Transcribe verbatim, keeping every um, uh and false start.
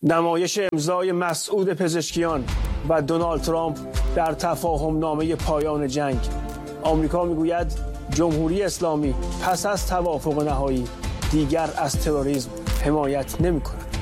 نمایش امضای مسعود پزشکیان و دونالد ترامپ در تفاهم نامه پایان جنگ. آمریکا میگوید جمهوری اسلامی پس از توافق نهایی دیگر از تروریسم حمایت نمی‌کند.